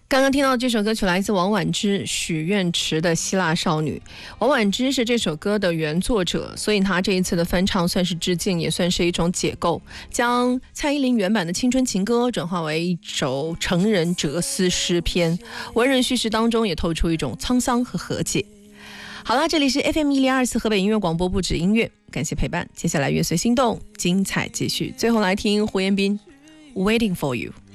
刚刚听到这首歌曲来自王菀之许愿池的希腊少女。王菀之是这首歌的原作者，所以她这一次的翻唱算是致敬，也算是一种解构，将蔡依林原版的青春情歌转化为一首成人哲思诗篇，文人叙事当中也透出一种沧桑和和解。好啦，这里是 FM1024 河北音乐广播，不止音乐，感谢陪伴，接下来乐随心动，精彩继续。最后来听胡彦斌 Waiting for You。